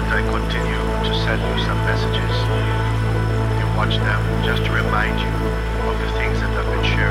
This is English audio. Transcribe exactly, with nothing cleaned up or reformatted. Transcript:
they continue to send you some messages. You watch them just to remind you of the things that have been shared